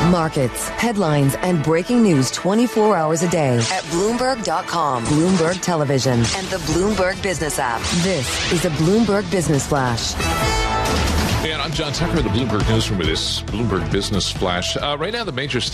Markets, headlines, and breaking news 24 hours a day at Bloomberg.com, Bloomberg Television, and the Bloomberg Business app. This is a Bloomberg Business Flash. And I'm John Tucker of the Bloomberg Newsroom with this Bloomberg Business Flash. Right now, the major